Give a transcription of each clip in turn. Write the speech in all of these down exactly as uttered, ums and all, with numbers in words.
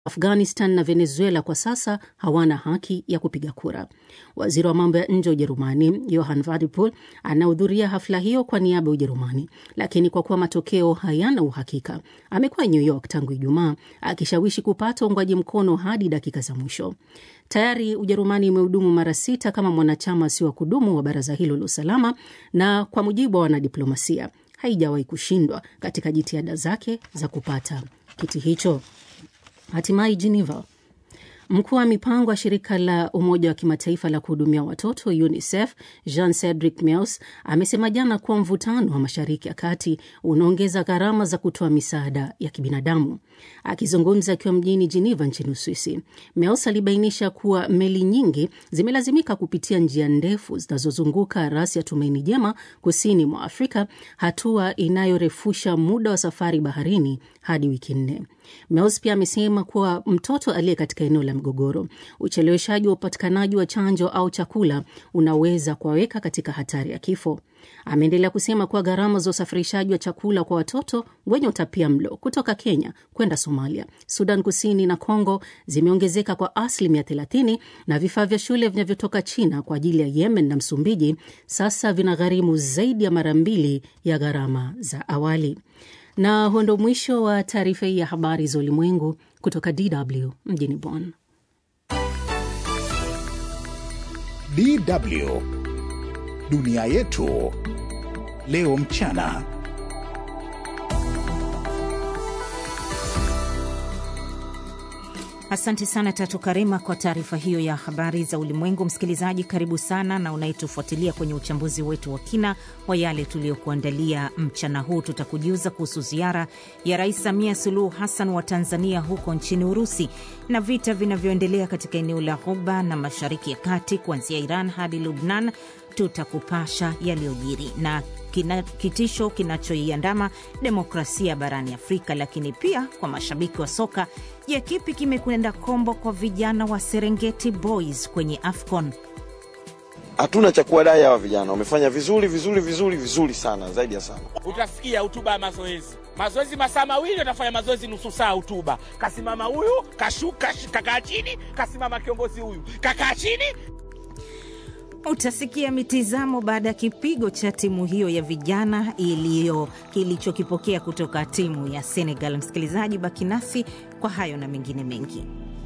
Afghanistan na Venezuela kwa sasa hawana haki ya kupiga kura. Waziri wa mambo ya nje wa Ujerumani, Johann Wadephul, anahudhuria hafla hiyo kwa niaba ya Ujerumani, lakini kwa kuwa matokeo hayana uhakika, amekuwa New York tangu Ijumaa akishawishi kupata uungwaji mkono hadi dakika za mwisho. Tayari Ujerumani imehudumu mara sita kama mwanachama sio wa kudumu wa baraza hilo la usalama, na kwa mujibu wa wanadiplomasia haijawahi kushindwa katika jitihada zake za kupata kiti hicho. Hatimaye Geneva. Mkuu wa mipango wa shirika la Umoja wa Kimataifa la kuhudumia watoto UNICEF, Jean-Cedric Meus, amesema jana kuwa mvutano wa Mashariki ya Kati unaongeza gharama za kutoa misaada ya kibinadamu. Akizungumza akiwa mjini Geneva nchini Uswisi, Meus alibainisha kuwa meli nyingi zimelazimika kupitia njia ndefu zinazozunguka rasi ya Tumaini Jema kusini mwa Afrika, hatua inayorefusha muda wa safari baharini hadi wiki nne. Meus pia amesema kuwa mtoto aliye katika eneo la mgogoro, ucheleweshaji wa upatikanaji wa chanjo au chakula unaweza kuwaweka katika hatari ya kifo. Ameendelea kusema kuwa gharama za usafirishaji wa chakula kwa watoto wenye utapia mlo kutoka Kenya kwenda Somalia, Sudan Kusini na Kongo zimeongezeka kwa asilimia thelathini, na vifaa vya shule vinavyotoka China kwa ajili ya Yemen na Msumbiji sasa vinagharimu zaidi ya mara mbili ya gharama za awali. Na huo ndio mwisho wa taarifa hii ya habari za ulimwengu kutoka D W mjini Bonn. D W Dunia yetu leo mchana. Asante sana Tatu Karima kwa taarifa hiyo ya habari za ulimwengu. Msikilizaji, karibu sana na unaitufuatilia kwenye uchambuzi wetu wa kina wa yale tuliyokuandalia mchana huu. Tutakujuza kuhusu ziara ya Rais Samia Suluhu Hassan wa Tanzania huko nchini Urusi na vita vinavyoendelea katika eneo la Ghuba na Mashariki ya Kati kuanzia Iran hadi Lebanon. Tutakupasha yaliyojiri na kina, kitisho kinachoiandama demokrasia barani Afrika, lakini pia kwa mashabiki wa soka, je, kipi kimekwenda kombo kwa vijana wa Serengeti Boys kwenye AFCON? Hatuna cha kuwadai hawa vijana, wamefanya vizuri vizuri vizuri vizuri sana, zaidi ya sana. Utasikia hotuba ya mazoezi. Mazoezi masaa mawili, utafanya mazoezi nusu saa hotuba. Kasimama huyu, kashuka, kakaa chini, kasimama kiongozi huyu, kakaa chini. Utasikia mitizamo baada ya kipigo cha timu hiyo ya vijana iliyo kilichokipokea kutoka timu ya Senegal. Msikilizaji, baki nasi kwa hayo na mengine mengi.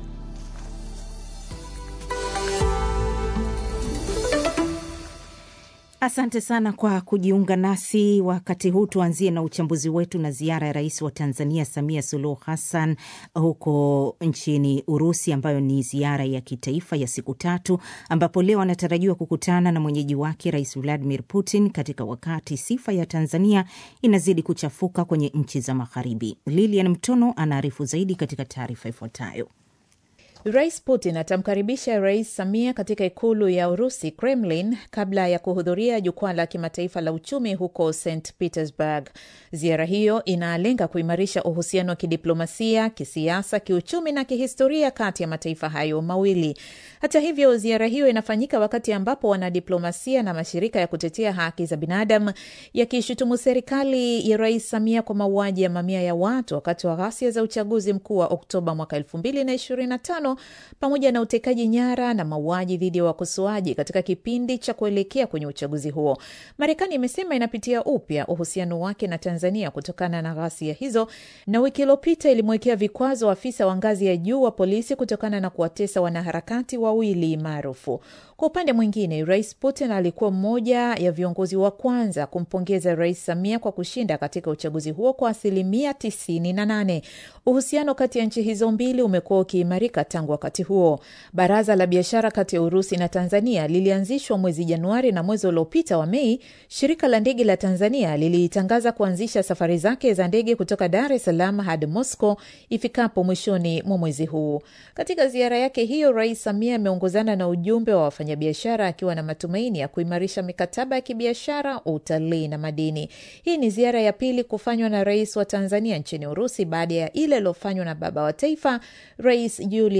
Asante sana kwa kujiunga nasi wakati huu. Tuanzie na uchambuzi wetu na ziara ya Rais wa Tanzania Samia Suluhu Hassan huko nchini Urusi, ambayo ni ziara ya kitaifa ya siku tatu, ambapo leo anatarajiwa kukutana na mwenyeji wake Rais Vladimir Putin, katika wakati sifa ya Tanzania inazidi kuchafuka kwenye nchi za magharibi. Lilian Mtono anaarifu zaidi katika taarifa ifuatayo. Rais Putin atamkaribisha Rais Samia katika ikulu ya Urusi, Kremlin, kabla ya kuhudhuria jukwaa la kimataifa la uchumi huko Saint Petersburg. Ziara hiyo inalenga kuimarisha uhusiano wa kidiplomasia, kisiasa, kiuchumi na kihistoria kati ya mataifa hayo mawili. Hata hivyo, ziara hiyo inafanyika wakati ambapo wanadiplomasia na mashirika ya kutetea haki za binadamu yakishutumu serikali ya Rais Samia kwa mauaji ya mamia ya watu wakati wa ghasia za uchaguzi mkuu wa Oktoba mwaka elfu mbili na ishirini na tano, pamoja na utekaji nyara na mauaji dhidi ya wakosoaji katika kipindi cha kuelekea kwenye uchaguzi huo. Marekani imesema inapitia upya uhusiano wake na Tanzania kutokana na ghasia hizo, na wiki iliyopita ilimwekea vikwazo afisa wa ngazi ya juu wa polisi kutokana na kuwatesa wanaharakati wawili maarufu. Kwa upande mwingine, Rais Putin alikuwa mmoja ya viongozi wa kwanza kumpongeza Rais Samia kwa kushinda katika uchaguzi huo kwa asilimia tisini na nane. Uhusiano kati ya nchi hizo mbili umekuwa ukiimarika tangu wakati huo. Baraza la biashara kati ya Urusi na Tanzania lilianzishwa mwezi Januari, na mwezi uliopita wa Mei, shirika la ndege la Tanzania lilitangaza kuanzisha safari zake za ndege kutoka Dar es Salaam hadi Moscow ifikapo mwishoni mwa mwezi huu. Katika ziara yake hiyo, Rais Samia ameongozana na ujumbe wa wafanyabiashara akiwa na matumaini ya kuimarisha mikataba ya kibiashara, utalii na madini. Hii ni ziara ya pili kufanywa na rais wa Tanzania nchini Urusi baada ya ile iliyofanywa na baba wa taifa Rais Julius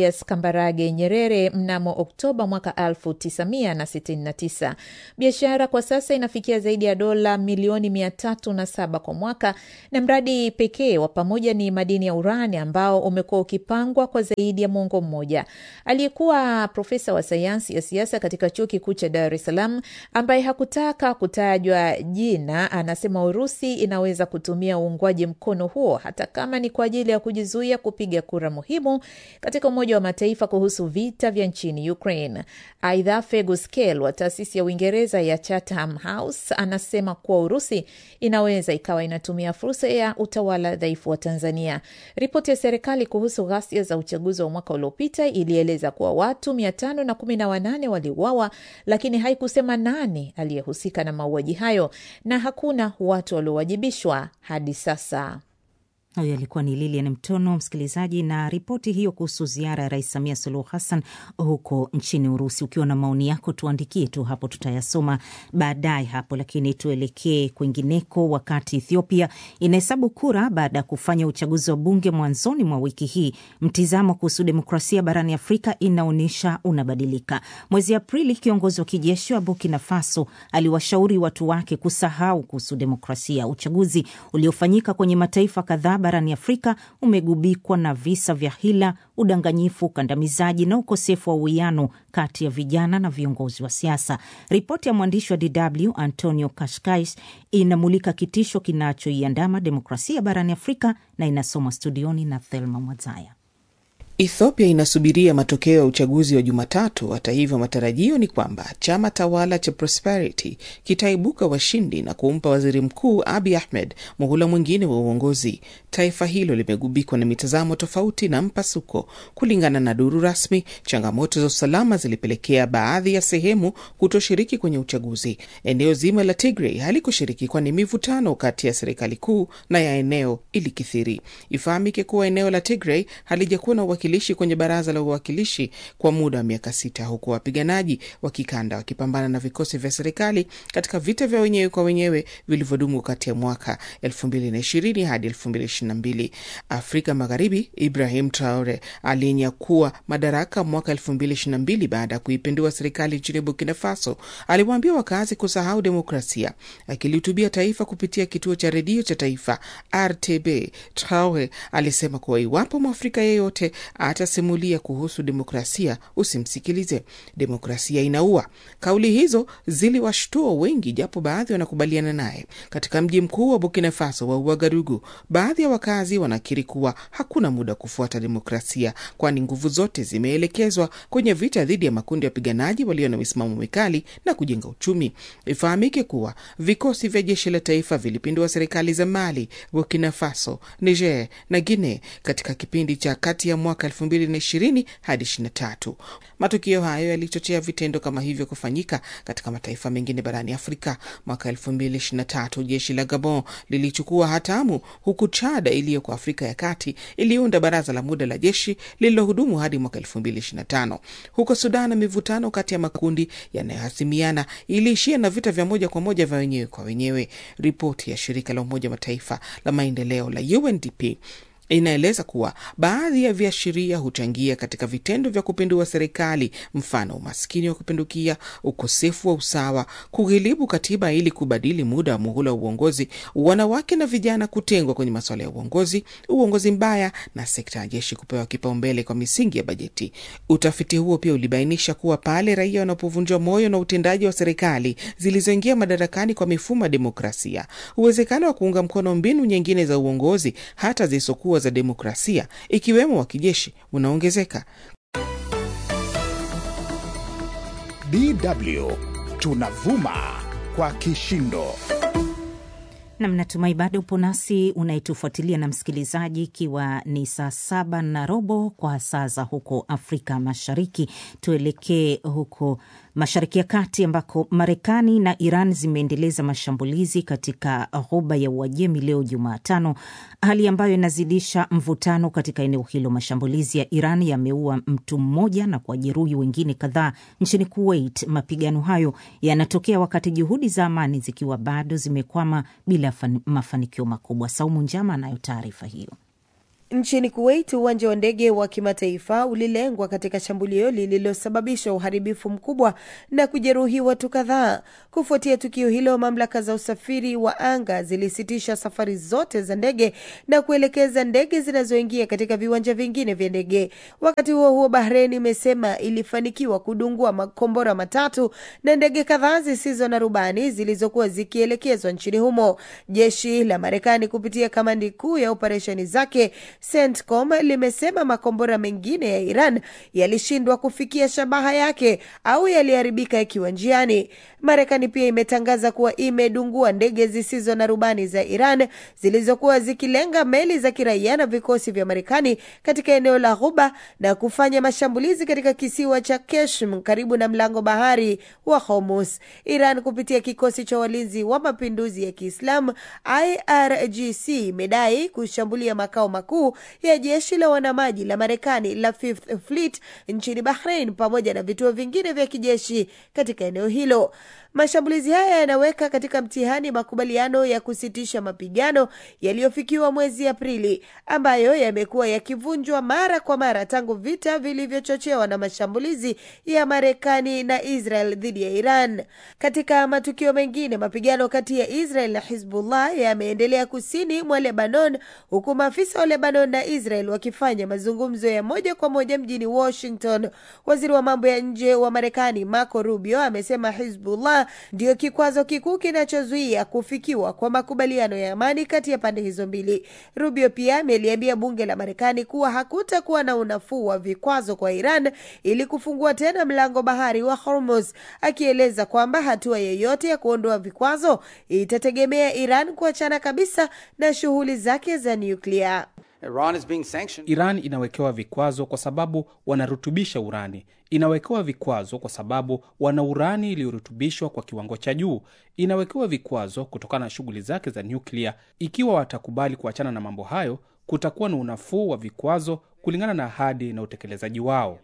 Julius Kambarage Nyerere mnamo Oktoba mwaka elfu tisa mia sitini na tisa. Biashara kwa sasa inafikia zaidi ya dola milioni mia tatu na saba kwa mwaka, na mradi pekee wa pamoja ni madini ya urani ambao umekuwa ukipangwa kwa zaidi ya mwongo mmoja. Aliyekuwa profesa wa sayansi ya siasa katika chuo kikuu cha Dar es Salaam ambaye hakutaka kutajwa jina, anasema Urusi inaweza kutumia uungwaji mkono huo hata kama ni kwa ajili ya kujizuia kupiga kura muhimu katika Umoja wa Mataifa kuhusu vita vya nchini Ukraine. Aidha, Fergus Kell wa taasisi ya Uingereza ya Chatham House anasema kuwa Urusi inaweza ikawa inatumia fursa ya utawala dhaifu wa Tanzania. Ripoti ya serikali kuhusu ghasia za uchaguzi wa mwaka uliopita ilieleza kuwa watu mia tano na kumi na wanane waliuawa, lakini haikusema nani aliyehusika na mauaji hayo, na hakuna watu waliowajibishwa hadi sasa. Huyo alikuwa ni Lilian Mtono, msikilizaji, na ripoti hiyo kuhusu ziara ya Rais Samia Suluhu Hassan huko nchini Urusi. Ukiwa na maoni yako tuandikie tu hapo, tutayasoma baadaye hapo. Lakini tuelekee kwingineko. Wakati Ethiopia inahesabu kura baada ya kufanya uchaguzi wa bunge mwanzoni mwa wiki hii, mtizamo kuhusu demokrasia barani Afrika inaonyesha unabadilika. Mwezi Aprili, kiongozi wa kijeshi wa Burkina Faso aliwashauri watu wake kusahau kuhusu demokrasia. Uchaguzi uliofanyika kwenye mataifa kadhaa barani Afrika umegubikwa na visa vya hila, udanganyifu, ukandamizaji na ukosefu wa uwiano kati ya vijana na viongozi wa siasa. Ripoti ya mwandishi wa D W Antonio Kashkais inamulika kitisho kinachoiandama demokrasia barani Afrika na inasomwa studioni na Thelma Mwazaya. Ethiopia inasubiria matokeo ya uchaguzi wa Jumatatu. Hata hivyo, matarajio ni kwamba chama tawala cha Prosperity kitaibuka washindi na kumpa waziri mkuu Abiy Ahmed muhula mwingine wa uongozi. Taifa hilo limegubikwa na mitazamo tofauti na mpasuko. Kulingana na duru rasmi, changamoto za usalama zilipelekea baadhi ya sehemu kutoshiriki kwenye uchaguzi. Eneo zima la Tigray halikushiriki kwani mivutano kati ya serikali kuu na ya eneo ilikithiri. Ifahamike kuwa eneo la Tigray halijakuwa na uwakilishi kwenye baraza la uwakilishi kwa muda wa miaka sita, huku wapiganaji wa kikanda wakipambana na vikosi vya serikali katika vita vya wenyewe kwa wenyewe vilivyodumu kati ya mwaka elfu mbili na ishirini hadi elfu mbili ishirini na mbili. Afrika Magharibi, Ibrahim Traore aliyenyakua madaraka mwaka elfu mbili ishirini na mbili baada ya kuipindua serikali nchini Burkina Faso, aliwaambia wakazi kusahau demokrasia. Akilihutubia taifa kupitia kituo cha redio cha taifa R T B, Traore alisema kuwa iwapo Mwafrika yeyote atasimulia kuhusu demokrasia, usimsikilize. Demokrasia inaua. Kauli hizo ziliwashtua wengi, japo baadhi wanakubaliana naye. Katika mji mkuu wa Burkina Faso wa Ouagadougou, baadhi ya wakazi wanakiri kuwa hakuna muda kufuata demokrasia, kwani nguvu zote zimeelekezwa kwenye vita dhidi ya makundi ya wapiganaji walio na misimamo mikali na kujenga uchumi. Ifahamike kuwa vikosi vya jeshi la taifa vilipindua serikali za Mali, Burkina Faso, Niger na Guinea katika kipindi cha kati ya mwaka elfu mbili na ishirini hadi ishirini na tatu. Matukio hayo yalichochea vitendo kama hivyo kufanyika katika mataifa mengine barani Afrika. Mwaka elfu mbili ishirini na tatu jeshi la Gabon lilichukua hatamu, huku Chad iliyo kwa Afrika ya Kati iliunda baraza la muda la jeshi lililohudumu hadi mwaka elfu mbili ishirini na tano. Huko Sudan, mivutano kati ya makundi yanayohasimiana iliishia na vita vya moja kwa moja vya wenyewe kwa wenyewe. Ripoti ya shirika la Umoja Mataifa la maendeleo la U N D P inaeleza kuwa baadhi ya viashiria huchangia katika vitendo vya kupindua serikali, mfano umaskini wa kupindukia, ukosefu wa usawa, kughilibu katiba ili kubadili muda wa muhula wa uongozi, wanawake na vijana kutengwa kwenye masuala ya uongozi, uongozi mbaya na sekta ya jeshi kupewa kipaumbele kwa misingi ya bajeti. Utafiti huo pia ulibainisha kuwa pale raia wanapovunjwa moyo na utendaji wa serikali zilizoingia madarakani kwa mifumo ya demokrasia, uwezekano wa kuunga mkono mbinu nyingine za uongozi hata zisokuwa za demokrasia ikiwemo wa kijeshi unaongezeka. D W tunavuma kwa kishindo. Na mnatumai bado upo nasi unaitufuatilia na msikilizaji, ikiwa ni saa saba na robo kwa saa za huko Afrika Mashariki. Tuelekee huko Mashariki ya Kati ambako Marekani na Iran zimeendeleza mashambulizi katika ghuba ya Uajemi leo Jumatano, hali ambayo inazidisha mvutano katika eneo hilo. Mashambulizi ya Iran yameua mtu mmoja na kujeruhi wengine kadhaa nchini Kuwait. Mapigano hayo yanatokea wakati juhudi za amani zikiwa bado zimekwama bila mafanikio makubwa. Saumu Njama anayo taarifa hiyo. Nchini Kuwait, uwanja wa ndege wa kimataifa ulilengwa katika shambulio lililosababisha uharibifu mkubwa na kujeruhi watu kadhaa. Kufuatia tukio hilo, mamlaka za usafiri wa anga zilisitisha safari zote za ndege na kuelekeza ndege zinazoingia katika viwanja vingine vya ndege. Wakati huo huo, Bahrain imesema ilifanikiwa kudungua makombora matatu na ndege kadhaa zisizo na rubani zilizokuwa zikielekezwa nchini humo. Jeshi la Marekani kupitia kamandi kuu ya operesheni zake CENTCOM limesema makombora mengine ya Iran yalishindwa kufikia shabaha yake au yaliharibika yakiwa njiani. Marekani pia imetangaza kuwa imedungua ndege zisizo na rubani za Iran zilizokuwa zikilenga meli za kiraia na vikosi vya Marekani katika eneo la Ghuba na kufanya mashambulizi katika kisiwa cha Keshm karibu na mlango bahari wa Hormuz. Iran kupitia kikosi cha walinzi wa mapinduzi ya Kiislamu I R G C imedai kushambulia makao makuu ya jeshi la wanamaji la Marekani la Fifth Fleet nchini Bahrain pamoja na vituo vingine vya kijeshi katika eneo hilo. Mashambulizi haya yanaweka katika mtihani makubaliano ya kusitisha mapigano yaliyofikiwa mwezi Aprili, ambayo yamekuwa yakivunjwa mara kwa mara tangu vita vilivyochochewa na mashambulizi ya Marekani na Israel dhidi ya Iran. Katika matukio mengine, mapigano kati ya Israel na Hizbullah yameendelea kusini mwa Lebanon, huku maafisa wa Lebanon na Israel wakifanya mazungumzo ya moja kwa moja mjini Washington. Waziri wa mambo ya nje wa Marekani Marco Rubio amesema Hizbullah ndio kikwazo kikuu kinachozuia kufikiwa kwa makubaliano ya amani kati ya pande hizo mbili. Rubio pia ameliambia bunge la Marekani kuwa hakutakuwa na unafuu wa vikwazo kwa Iran ili kufungua tena mlango bahari wa Hormuz, akieleza kwamba hatua yoyote ya kuondoa vikwazo itategemea Iran kuachana kabisa na shughuli zake za nyuklia. Iran is being sanctioned. Iran inawekewa vikwazo kwa sababu wanarutubisha urani. Inawekewa vikwazo kwa sababu wana urani iliyorutubishwa kwa kiwango cha juu. Inawekewa vikwazo kutokana na shughuli zake za nyuklia. Ikiwa watakubali kuachana na mambo hayo, kutakuwa na unafuu wa vikwazo kulingana na ahadi na utekelezaji wao.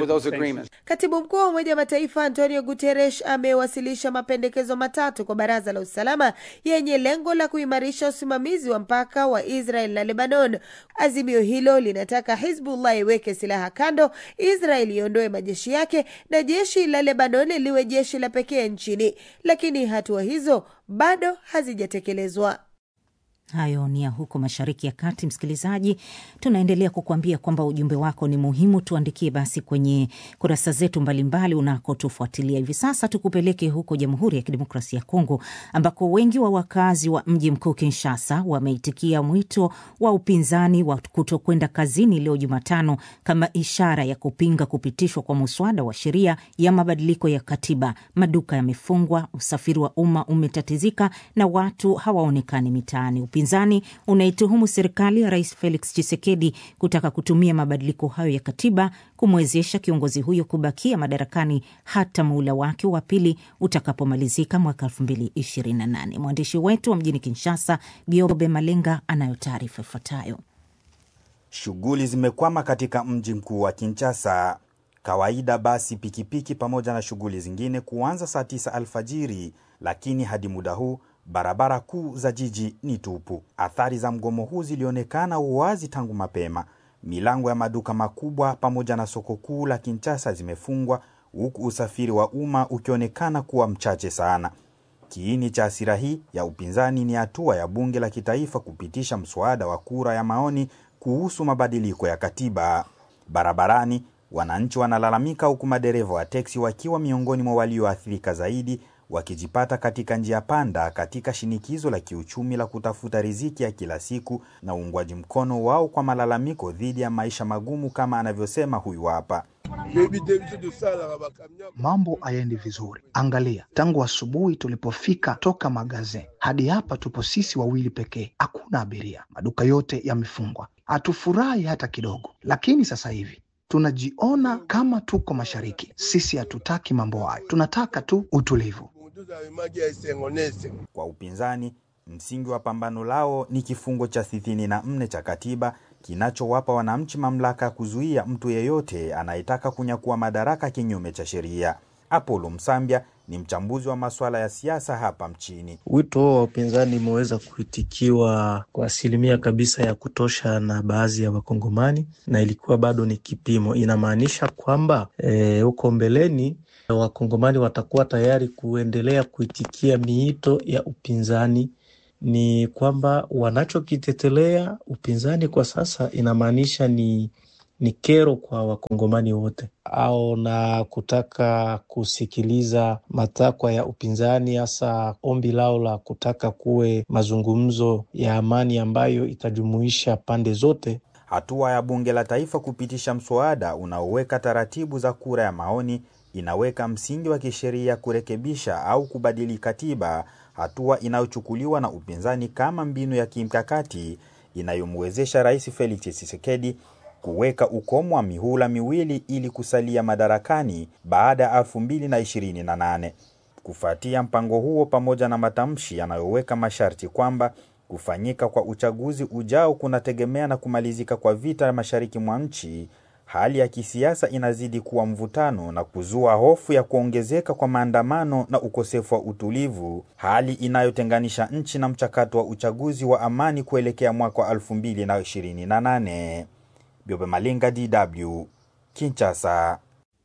Katibu mkuu wa Umoja wa Mataifa Antonio Guterres amewasilisha mapendekezo matatu kwa Baraza la Usalama yenye lengo la kuimarisha usimamizi wa mpaka wa Israel na Lebanon. Azimio hilo linataka Hizbullah iweke silaha kando, Israel iondoe majeshi yake na jeshi la Lebanon liwe jeshi la pekee nchini, lakini hatua hizo bado hazijatekelezwa. Hayo ni ya huko Mashariki ya Kati. Msikilizaji, tunaendelea kukuambia kwamba ujumbe wako ni muhimu. Tuandikie basi kwenye kurasa zetu mbalimbali unakotufuatilia hivi sasa. Tukupeleke huko Jamhuri ya Kidemokrasia ya Kongo, ambako wengi wa wakazi wa mji mkuu Kinshasa wameitikia mwito wa upinzani wa kutokwenda kazini leo Jumatano kama ishara ya kupinga kupitishwa kwa muswada wa sheria ya mabadiliko ya katiba. Maduka yamefungwa, usafiri wa umma umetatizika na watu hawaonekani mitaani. Upinzani unaituhumu serikali ya Rais Felix Tshisekedi kutaka kutumia mabadiliko hayo ya katiba kumwezesha kiongozi huyo kubakia madarakani hata muhula wake wa pili utakapomalizika mwaka elfu mbili ishirini na nane. Mwandishi wetu wa mjini Kinshasa, Biobe Malenga, anayo taarifa ifuatayo. Shughuli zimekwama katika mji mkuu wa Kinshasa. Kawaida basi pikipiki pamoja na shughuli zingine kuanza saa tisa alfajiri, lakini hadi muda huu barabara kuu za jiji ni tupu. Athari za mgomo huu zilionekana uwazi tangu mapema. Milango ya maduka makubwa pamoja na soko kuu la Kinshasa zimefungwa, huku usafiri wa umma ukionekana kuwa mchache sana. Kiini cha hasira hii ya upinzani ni hatua ya bunge la kitaifa kupitisha mswada wa kura ya maoni kuhusu mabadiliko ya katiba. Barabarani, wananchi wanalalamika, huku madereva wa teksi wakiwa miongoni mwa walioathirika zaidi, wakijipata katika njia panda katika shinikizo la kiuchumi la kutafuta riziki ya kila siku na uungwaji mkono wao kwa malalamiko dhidi ya maisha magumu, kama anavyosema huyu hapa. Mambo hayaendi vizuri. Angalia, tangu asubuhi tulipofika toka magaze hadi hapa tupo sisi wawili pekee. Hakuna abiria. Maduka yote yamefungwa. Hatufurahi hata kidogo. Lakini sasa hivi tunajiona kama tuko mashariki. Sisi hatutaki mambo hayo. Tunataka tu utulivu. Kwa upinzani, msingi wa pambano lao ni kifungo cha sitini na nne cha katiba kinachowapa wananchi mamlaka ya kuzuia mtu yeyote anayetaka kunyakua madaraka kinyume cha sheria. Apollo Msambia ni mchambuzi wa masuala ya siasa hapa mchini. Wito wa upinzani umeweza kuitikiwa kwa asilimia kabisa ya kutosha na baadhi ya Wakongomani, na ilikuwa bado ni kipimo. Inamaanisha kwamba huko e, mbeleni Wakongomani watakuwa tayari kuendelea kuitikia miito ya upinzani. Ni kwamba wanachokitetelea upinzani kwa sasa inamaanisha ni ni kero kwa Wakongomani wote, au na kutaka kusikiliza matakwa ya upinzani, hasa ombi lao la kutaka kuwe mazungumzo ya amani ambayo itajumuisha pande zote. Hatua ya bunge la taifa kupitisha mswada unaoweka taratibu za kura ya maoni inaweka msingi wa kisheria kurekebisha au kubadili katiba, hatua inayochukuliwa na upinzani kama mbinu ya kimkakati inayomwezesha Rais Felix Tshisekedi kuweka ukomo wa mihula miwili ili kusalia madarakani baada ya elfu mbili na ishirini na nane. Kufuatia mpango huo, pamoja na matamshi yanayoweka masharti kwamba kufanyika kwa uchaguzi ujao kunategemea na kumalizika kwa vita mashariki mwa nchi, hali ya kisiasa inazidi kuwa mvutano na kuzua hofu ya kuongezeka kwa maandamano na ukosefu wa utulivu, hali inayotenganisha nchi na mchakato wa uchaguzi wa amani kuelekea mwaka wa elfu mbili na ishirini na nane. Biobe Malinga, D W, Kinshasa.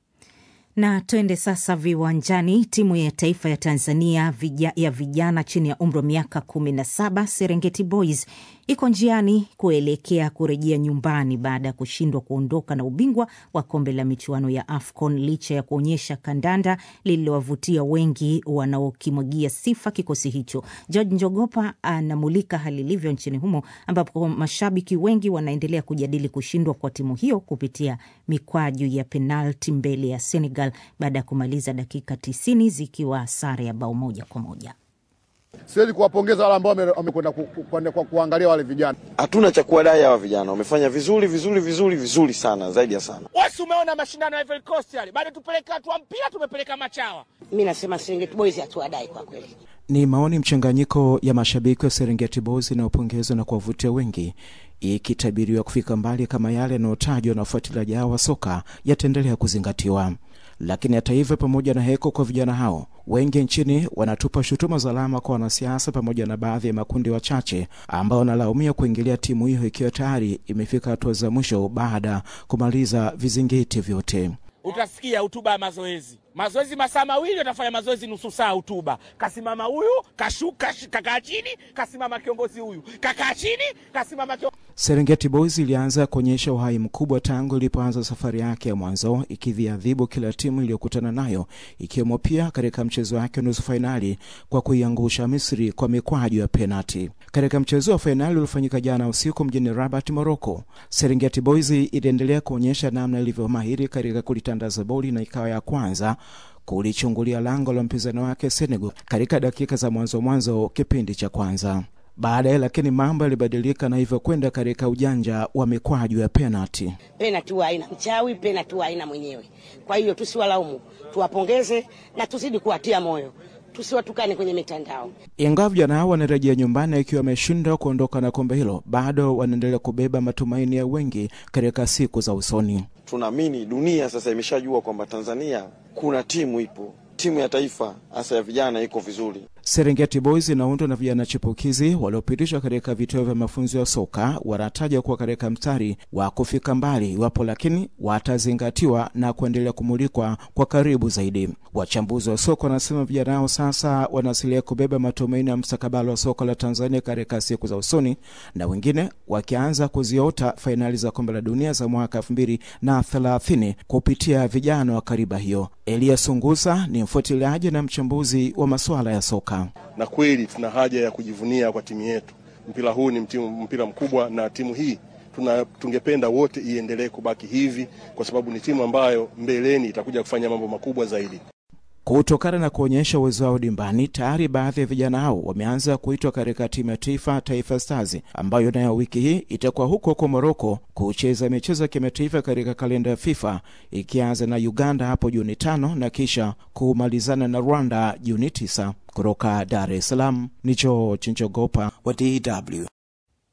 Na twende sasa viwanjani. Timu ya taifa ya Tanzania vija, ya vijana chini ya umri wa miaka kumi na saba, Serengeti Boys, iko njiani kuelekea kurejea nyumbani baada ya kushindwa kuondoka na ubingwa wa kombe la michuano ya AFCON, licha ya kuonyesha kandanda lililowavutia wengi wanaokimwagia sifa kikosi hicho. George Njogopa anamulika hali ilivyo nchini humo, ambapo mashabiki wengi wanaendelea kujadili kushindwa kwa timu hiyo kupitia mikwaju ya penalti mbele ya Senegal baada ya kumaliza dakika tisini zikiwa sare ya bao moja kwa moja. Siwezi kuwapongeza wale ambao wamekwenda ku, ku, ku, kuangalia wale vijana. Hatuna cha kuwadai hawa vijana. Wamefanya vizuri vizuri vizuri vizuri sana, zaidi ya sana. Wasi umeona mashindano ya Ivory Coast yale. Baada tupeleka watu wa mpira, tumepeleka machawa. Mimi nasema Serengeti Boys hatuwadai kwa kweli. Ni maoni mchanganyiko ya mashabiki wa Serengeti Boys na upongezwa na kuwavutia wengi, ikitabiriwa kufika mbali kama yale yanayotajwa na wafuatiliaji wa soka yataendelea kuzingatiwa. Lakini hata hivyo, pamoja na heko kwa vijana hao, wengi nchini wanatupa shutuma za lawama kwa wanasiasa pamoja na baadhi ya makundi wachache ambao wanalaumia kuingilia timu hiyo ikiwa tayari imefika hatua za mwisho baada kumaliza vizingiti vyote. Utasikia hotuba ya mazoezi. Mazoezi masaa mawili, watafanya mazoezi nusu saa hotuba. Kasimama huyu, kashuka, kakaa chini, kasimama kiongozi huyu. Kakaa chini, kasimama kiongozi. Serengeti Boys ilianza kuonyesha uhai mkubwa tangu ilipoanza safari yake ya mwanzo, ikidhiadhibu kila timu iliyokutana nayo, ikiwemo pia katika mchezo wake nusu finali kwa kuiangusha Misri kwa mikwaju ya penalti. Katika mchezo wa finali uliofanyika jana usiku mjini Rabat, Morocco, Serengeti Boys iliendelea kuonyesha namna ilivyo mahiri katika kulitandaza boli na ikawa ya kwanza kulichungulia lango la mpinzani wake Senegal katika dakika za mwanzo mwanzo kipindi cha kwanza. Baadaye lakini mambo yalibadilika na hivyo kwenda katika ujanja wa mikwaju ya penalti. Penalti haina mchawi, penalti haina mwenyewe. Kwa hiyo tusiwalaumu, tuwapongeze na tuzidi kuwatia moyo. Tusiwatukane kwenye mitandao. Ingawa vijana hao wanarejea nyumbani ikiwa wameshindwa kuondoka na kombe hilo, bado wanaendelea kubeba matumaini ya wengi katika siku za usoni. Tunaamini dunia sasa imeshajua kwamba Tanzania kuna timu ipo. Timu ya taifa hasa ya vijana iko vizuri. Serengeti Boys inaundwa na vijana chipukizi waliopitishwa katika vituo vya mafunzo ya soka, wanataja kuwa katika mstari wa kufika mbali wapo, lakini watazingatiwa na kuendelea kumulikwa kwa karibu zaidi. Wachambuzi wa soka wanasema vijana hao sasa wanasilia kubeba matumaini ya mstakabali wa soka la Tanzania katika siku za usoni, na wengine wakianza kuziota fainali za kombe la dunia za mwaka elfu mbili na thelathini kupitia vijana wa kariba hiyo. Elia Sungusa ni mfuatiliaji na mchambuzi wa masuala ya soka. Na kweli tuna haja ya kujivunia kwa timu yetu. Mpira huu ni mtimu, mpira mkubwa, na timu hii tuna tungependa wote iendelee kubaki hivi kwa sababu ni timu ambayo mbeleni itakuja kufanya mambo makubwa zaidi. Kutokana na kuonyesha uwezo wao dimbani, tayari baadhi ya vijana hao wameanza kuitwa katika timu ya taifa Taifa Stars, ambayo nayo wiki hii itakuwa huko kwa Morocco kucheza michezo ya kimataifa katika kalenda ya FIFA, ikianza na Uganda hapo Juni tano na kisha kumalizana na Rwanda Juni tisa. Kutoka Dar es Salaam ni George Njogopa wa D W.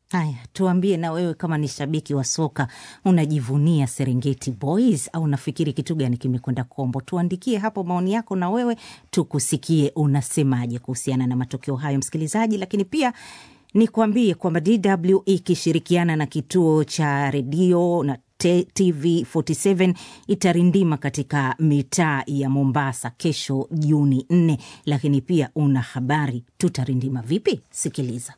Haya, tuambie na wewe, kama ni shabiki wa soka, unajivunia Serengeti Boys au unafikiri kitu gani kimekwenda kombo? Tuandikie hapo maoni yako na wewe tukusikie unasemaje kuhusiana na matokeo hayo, msikilizaji. Lakini pia nikwambie kwamba D W ikishirikiana na kituo cha redio na T V arobaini na saba itarindima katika mitaa ya Mombasa kesho Juni nne. Lakini pia una habari tutarindima vipi? Sikiliza.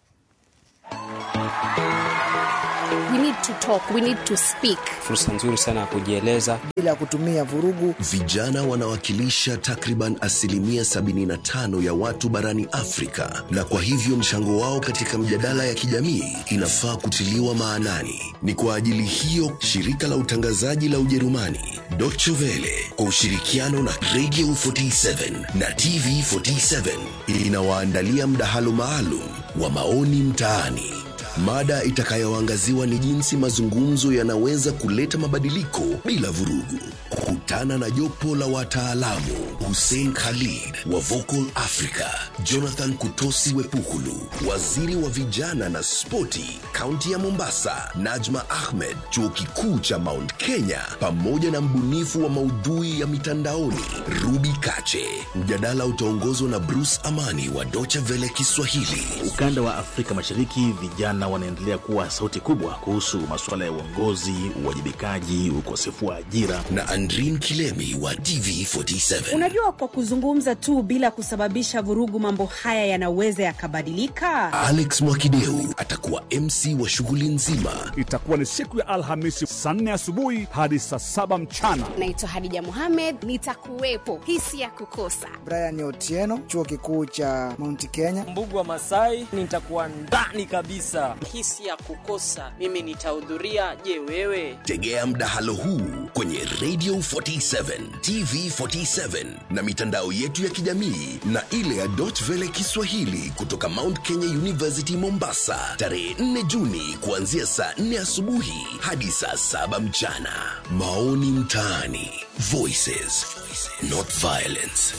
We need to talk, we need to speak. Fursa nzuri sana ya kujieleza bila kutumia vurugu. Vijana wanawakilisha takriban asilimia sabini na tano ya watu barani Afrika, na kwa hivyo mchango wao katika mjadala ya kijamii inafaa kutiliwa maanani. Ni kwa ajili hiyo shirika la utangazaji la Ujerumani Deutsche Welle kwa ushirikiano na Radio arobaini na saba na T V arobaini na saba inawaandalia mdahalo maalum wa maoni mtaani. Mada itakayoangaziwa ni jinsi mazungumzo yanaweza kuleta mabadiliko bila vurugu. Kutana na jopo la wataalamu: Hussein Khalid wa Vocal Africa, Jonathan Kutosi Wepukulu, waziri wa vijana na spoti kaunti ya Mombasa, Najma Ahmed, chuo kikuu cha Mount Kenya, pamoja na mbunifu wa maudhui ya mitandaoni Ruby Kache. Mjadala utaongozwa na Bruce Amani wa Deutsche Welle Kiswahili. Ukanda wa Afrika Mashariki, vijana wanaendelea kuwa sauti kubwa kuhusu masuala ya uongozi, uwajibikaji, ukosefu wa ajira. Na Andrin Kilemi wa T V arobaini na saba. Unajua, kwa kuzungumza tu bila kusababisha vurugu, mambo haya yanaweza yakabadilika. Alex Mwakideu atakuwa M C wa shughuli nzima. Itakuwa ni siku ya Alhamisi saa nne asubuhi hadi saa saba mchana. Naitwa Hadija Mohamed, nitakuwepo. Hisi ya kukosa. Brian Otieno, chuo kikuu cha Mount Kenya. Mbugu wa Masai, nitakuwa ndani kabisa. Hisi ya kukosa, mimi nitahudhuria. Je, wewe? Tegea mdahalo huu kwenye Radio arobaini na saba, T V arobaini na saba na mitandao yetu ya kijamii na ile ya Deutsche Welle Kiswahili kutoka Mount Kenya University Mombasa, tarehe nne Juni kuanzia saa nne asubuhi hadi saa saba mchana. Maoni mtaani. Voices, not violence.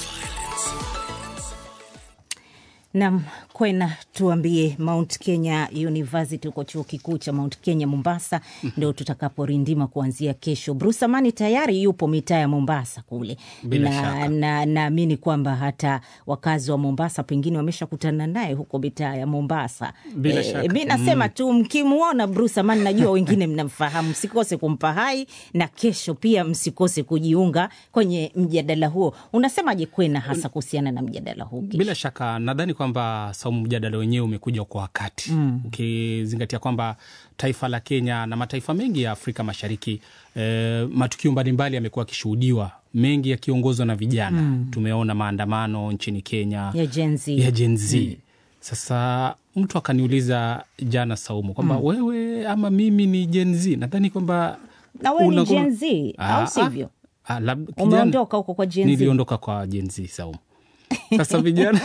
Nam Kwena, tuambie, Mount Kenya University uko chuo kikuu cha Mount Kenya Mombasa, ndio tutakaporindima kuanzia kesho. Bruce Amani tayari yupo mitaa ya Mombasa kule. Bila na shaka. na naamini kwamba hata wakazi wa Mombasa pengine wameshakutana naye huko mitaa ya Mombasa. Bila e, shaka. Mimi nasema mm. tu mkimuona Bruce Amani, najua wengine mnamfahamu, msikose kumpa hai, na kesho pia msikose kujiunga kwenye mjadala huo. Unasemaje Kwena hasa kuhusiana na mjadala huu? Bila shaka nadhani kwamba Saumu, mjadala wenyewe umekuja kwa wakati. Mm. Ukizingatia kwamba taifa la Kenya na mataifa mengi ya Afrika Mashariki, eh, matukio mbalimbali yamekuwa yakishuhudiwa, mengi yakiongozwa na vijana. Mm. Tumeona maandamano nchini Kenya ya Gen Z. Ya Gen Z. Mm. Sasa mtu akaniuliza jana, Saumu, kwamba mm. wewe ama mimi ni Gen Z. Nadhani kwamba na wewe ni Gen Z au sivyo? Ah, ah, umeondoka huko kwa Gen Z. Niliondoka kwa Gen Z, Saumu. Sasa vijana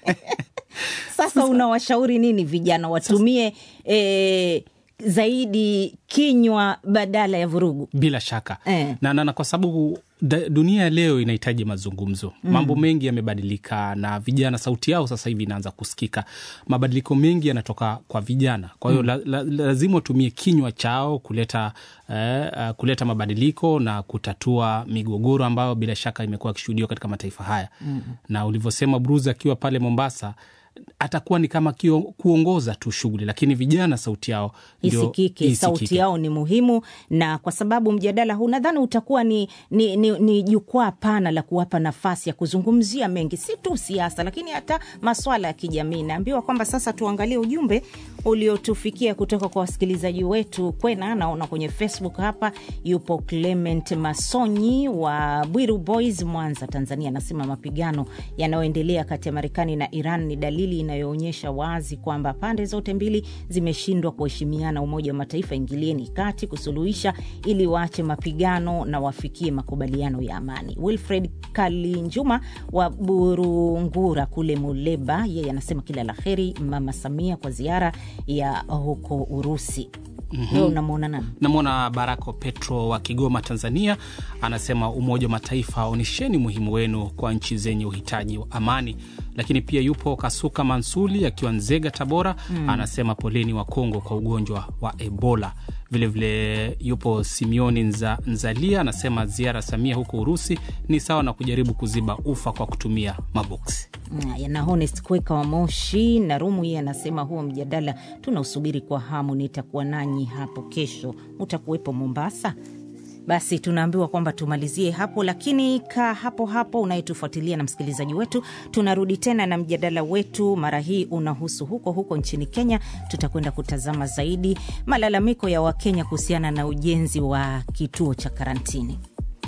Sasa, Sasa unawashauri nini vijana watumie e, zaidi kinywa badala ya vurugu? Bila shaka eh. na, na, na kwa sababu dunia ya leo inahitaji mazungumzo. Mm. Mambo mengi yamebadilika na vijana sauti yao sasa hivi inaanza kusikika. Mabadiliko mengi yanatoka kwa vijana. Kwa hiyo mm. la, la, lazima watumie kinywa chao kuleta eh, uh, kuleta mabadiliko na kutatua migogoro ambayo bila shaka imekuwa ikishuhudiwa katika mataifa haya. Mm. Na ulivyosema Bruce akiwa pale Mombasa, atakuwa ni kama kio, kuongoza tu shughuli, lakini vijana sauti yao ndio isikike. Isikike. Sauti yao ni muhimu, na kwa sababu mjadala huu nadhani utakuwa ni ni, ni, ni jukwaa pana la kuwapa nafasi ya kuzungumzia mengi, si tu siasa lakini hata masuala ya kijamii. Naambiwa kwamba sasa tuangalie ujumbe uliotufikia kutoka kwa wasikilizaji wetu. Kwena, naona kwenye Facebook hapa yupo Clement Masonyi wa Bwiru Boys, Mwanza, Tanzania. Anasema mapigano yanayoendelea kati ya Marekani na Iran ni dalili inayoonyesha wazi kwamba pande zote mbili zimeshindwa kuheshimiana. Umoja wa Mataifa, ingilieni kati kusuluhisha ili waache mapigano na wafikie makubaliano ya amani. Wilfred Kalinjuma wa Burungura kule Muleba, yeye anasema kila laheri Mama Samia kwa ziara ya huko Urusi. Mm-hmm. Wewe unamwona nani? Namwona Barako Petro wa Kigoma, Tanzania. Anasema Umoja wa Mataifa, onesheni muhimu wenu kwa nchi zenye uhitaji wa amani. Lakini pia yupo Kasuka Mansuli akiwa Nzega, Tabora. Mm. Anasema poleni wa Kongo kwa ugonjwa wa Ebola. Vile vile yupo Simioni Nza, Nzalia anasema ziara Samia huko Urusi ni sawa na kujaribu kuziba ufa kwa kutumia maboksi. Ya na Honest Kweka wa Moshi na Rumu, yeye anasema huo mjadala tunausubiri kwa hamu, nitakuwa nanyi hapo kesho. Utakuwepo Mombasa? Basi tunaambiwa kwamba tumalizie hapo, lakini ka hapo hapo unayetufuatilia na msikilizaji wetu, tunarudi tena na mjadala wetu. Mara hii unahusu huko huko nchini Kenya. Tutakwenda kutazama zaidi malalamiko ya Wakenya kuhusiana na ujenzi wa kituo cha karantini.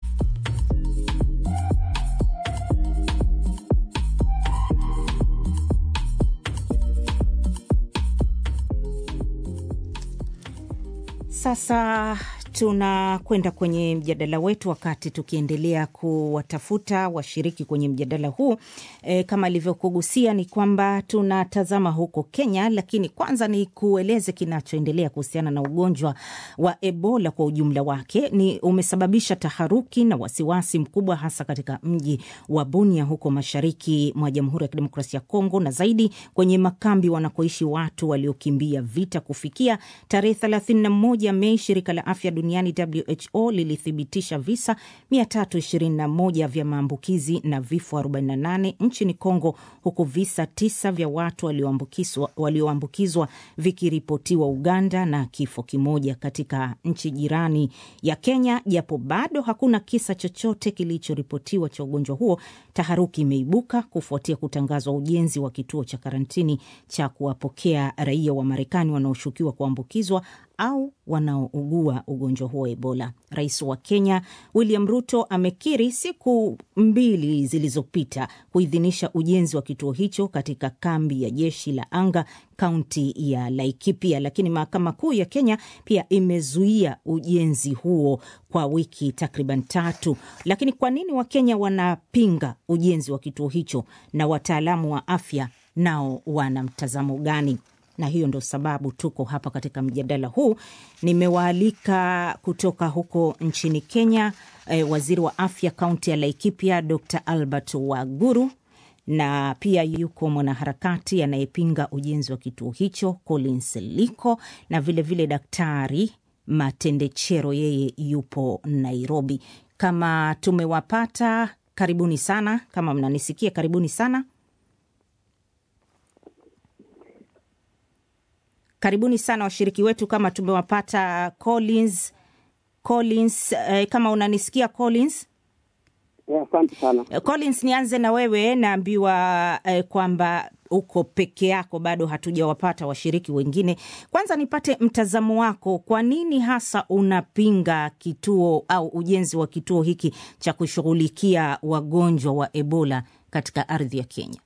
Sasa tunakwenda kwenye mjadala wetu, wakati tukiendelea kuwatafuta washiriki kwenye mjadala huu. E, kama alivyokugusia ni kwamba tunatazama huko Kenya, lakini kwanza ni kueleze kinachoendelea kuhusiana na ugonjwa wa Ebola kwa ujumla wake. Ni umesababisha taharuki na wasiwasi mkubwa hasa katika mji wa Bunia huko mashariki mwa Jamhuri ya Kidemokrasia ya Kongo, na zaidi kwenye makambi wanakoishi watu waliokimbia vita. Kufikia tarehe thelathini na moja Mei, shirika la afya duniani W H O lilithibitisha visa mia tatu ishirini na moja vya maambukizi na vifo arobaini na nane nchini Kongo, huku visa tisa vya watu walioambukizwa walioambukizwa vikiripotiwa Uganda na kifo kimoja katika nchi jirani ya Kenya. Japo bado hakuna kisa chochote kilichoripotiwa cha ugonjwa huo, taharuki imeibuka kufuatia kutangazwa ujenzi wa kituo cha karantini cha kuwapokea raia wa Marekani wanaoshukiwa kuambukizwa au wanaougua ugonjwa huo Ebola. Rais wa Kenya William Ruto amekiri siku mbili zilizopita kuidhinisha ujenzi wa kituo hicho katika kambi ya jeshi la anga kaunti ya Laikipia, lakini mahakama kuu ya Kenya pia imezuia ujenzi huo kwa wiki takriban tatu. Lakini kwa nini Wakenya wanapinga ujenzi wa kituo hicho, na wataalamu wa afya nao wana mtazamo gani? Na hiyo ndo sababu tuko hapa katika mjadala huu. Nimewaalika kutoka huko nchini Kenya e, waziri wa afya kaunti ya Laikipia Doctor Albert Waguru, na pia yuko mwanaharakati anayepinga ujenzi wa kituo hicho Collins Liko, na vile vile Daktari Matendechero, yeye yupo Nairobi. Kama tumewapata, karibuni sana. Kama mnanisikia, karibuni sana. Karibuni sana washiriki wetu, kama tumewapata. Collins, Collins eh, kama unanisikia Collins? Yeah, asante sana. Collins, nianze na wewe. Naambiwa eh, kwamba uko peke yako, bado hatujawapata washiriki wengine. Kwanza nipate mtazamo wako, kwa nini hasa unapinga kituo au ujenzi wa kituo hiki cha kushughulikia wagonjwa wa Ebola katika ardhi ya Kenya?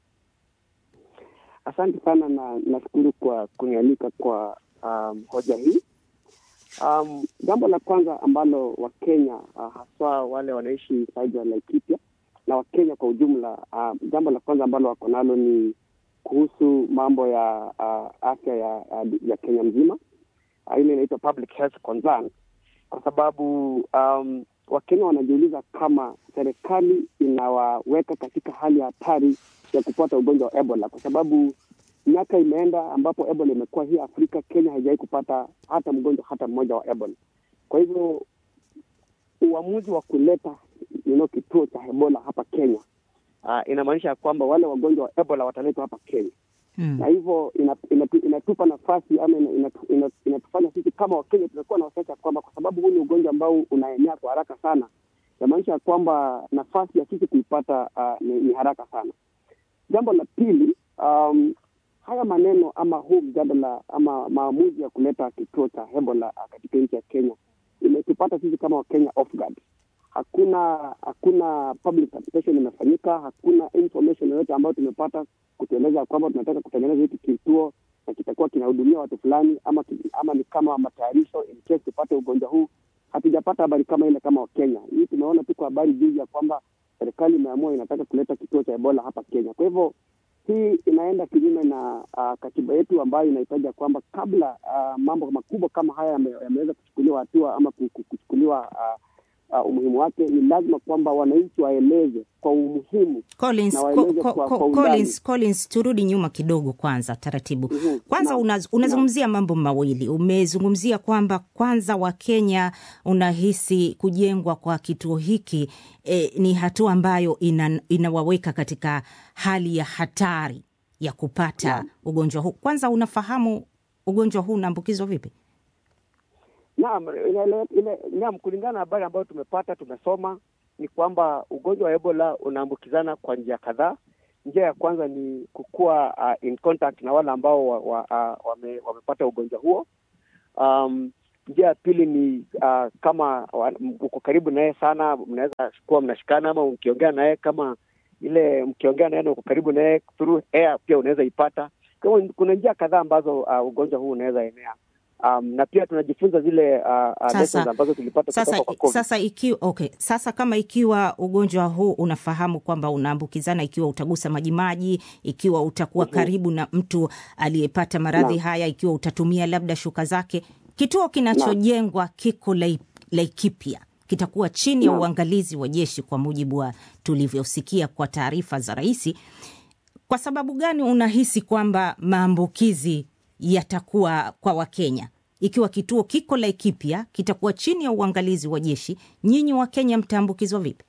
Asante sana, na nashukuru kwa kunialika kwa um, hoja hii. Um, jambo la kwanza ambalo Wakenya uh, haswa wale wanaishi side ya Laikipia na Wakenya kwa ujumla, uh, jambo la kwanza ambalo wako nalo ni kuhusu mambo ya uh, afya ya, uh, ya Kenya mzima. Uh, ile inaitwa public health concern, kwa sababu um, Wakenya wanajiuliza kama serikali inawaweka katika hali ya hatari ya kupata ugonjwa wa Ebola, kwa sababu miaka imeenda ambapo Ebola imekuwa hii Afrika, Kenya haijawahi kupata hata mgonjwa hata mmoja wa Ebola. Kwa hivyo uamuzi wa kuleta you know, kituo cha Ebola hapa Kenya uh, inamaanisha kwamba wale wagonjwa wa Ebola wataletwa hapa Kenya. Hmm. Na hivyo inatupa ina, ina, ina nafasi ama inatufanya ina, ina, ina sisi kama Wakenya tunakuwa na wasiwasi kwamba kwa sababu huu ni ugonjwa ambao unaenea kwa haraka sana, inamaanisha kwamba nafasi ya sisi kuipata uh, ni, ni haraka sana. Jambo la pili, um, haya maneno ama huu mjadala ama maamuzi ya kuleta kituo cha Ebola katika nchi ya Kenya imetupata sisi kama Wakenya off guard. Hakuna hakuna public participation imefanyika, hakuna information yoyote ambayo tumepata kutueleza kwamba tunataka kutengeneza hiki kituo na kitakuwa kinahudumia watu fulani, ama ama ni kama matayarisho in case tupate ugonjwa huu. Hatujapata habari kama ile kama Wakenya. Hii tumeona tu kwa habari juzi ya kwamba serikali imeamua inataka kuleta kituo cha Ebola hapa Kenya. Kwa hivyo hii inaenda kinyume na uh, katiba yetu ambayo inahitaji kwamba kabla uh, mambo makubwa kama haya yameweza kuchukuliwa hatua ama kuchukuliwa uh, Uh, umuhimu wake, ni lazima kwamba wananchi waeleze kwa umuhimu. Collins, na waeleze ko, kwa, ko, kwa Collins, Collins, turudi nyuma kidogo kwanza taratibu. Mm-hmm. Kwanza unaz, unazungumzia mambo mawili. Umezungumzia kwamba kwanza Wakenya unahisi kujengwa kwa kituo hiki eh, ni hatua ambayo ina, inawaweka katika hali ya hatari ya kupata yeah. ugonjwa huu. Kwanza unafahamu ugonjwa huu unaambukizwa vipi? Naam, ile ile naam, kulingana na habari ambayo tumepata, tumesoma ni kwamba ugonjwa wa Ebola unaambukizana kwa njia kadhaa. Njia ya kwanza ni kukua uh, in contact na wale ambao wa, wa, uh, wame, wamepata ugonjwa huo. Um, njia ya pili ni uh, kama uko karibu naye sana, mnaweza kuwa mnashikana ama mkiongea naye, kama ile mkiongea naye na uko karibu naye through air pia unaweza ipata. Kwa kuna njia kadhaa ambazo uh, ugonjwa huu unaweza enea. Um, na pia tunajifunza zile uh, lessons ambazo tulipata kutoka kwa COVID. Sasa ikiwa okay, sasa kama ikiwa ugonjwa huu unafahamu kwamba unaambukizana, ikiwa utagusa majimaji, ikiwa utakuwa uh-huh. karibu na mtu aliyepata maradhi haya, ikiwa utatumia labda shuka zake, kituo kinachojengwa kiko Laikipia kitakuwa chini ya uangalizi wa jeshi, kwa mujibu wa tulivyosikia kwa taarifa za rais. Kwa sababu gani unahisi kwamba maambukizi yatakuwa kwa Wakenya ikiwa kituo kiko Laikipia kitakuwa chini ya uangalizi wa jeshi? Nyinyi wa Kenya mtaambukizwa vipi?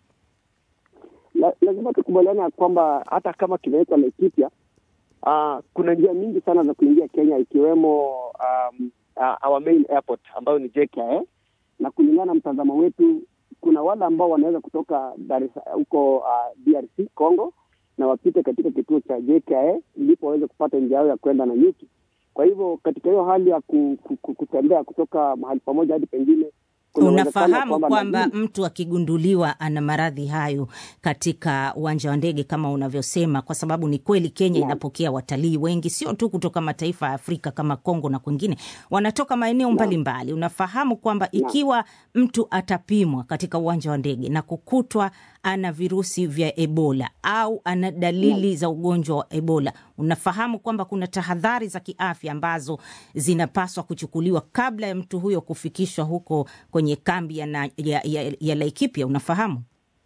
La, lazima tukubaliane kwamba hata kama kimewekwa Laikipia, uh, kuna njia mingi sana za kuingia Kenya, ikiwemo um, uh, our main airport ambayo ni J K I A, na kulingana na mtazamo wetu kuna wale ambao wanaweza kutoka huko uh, D R C Congo na wapite katika kituo cha J K I A ndipo waweze kupata njia yao ya kwenda na nyuki. Kwa hivyo katika hiyo hali ya ku, ku, ku, kutembea kutoka mahali pamoja hadi pengine, unafahamu kwamba mtu akigunduliwa ana maradhi hayo katika uwanja wa ndege kama unavyosema, kwa sababu ni kweli Kenya yeah. inapokea watalii wengi, sio tu kutoka mataifa ya Afrika kama Kongo na kwingine, wanatoka maeneo mbalimbali yeah. Unafahamu kwamba ikiwa yeah. mtu atapimwa katika uwanja wa ndege na kukutwa ana virusi vya Ebola au ana dalili yeah. za ugonjwa wa Ebola, unafahamu kwamba kuna tahadhari za kiafya ambazo zinapaswa kuchukuliwa kabla ya mtu huyo kufikishwa huko kwenye kambi ya, na, ya, ya, ya Laikipia. Unafahamu?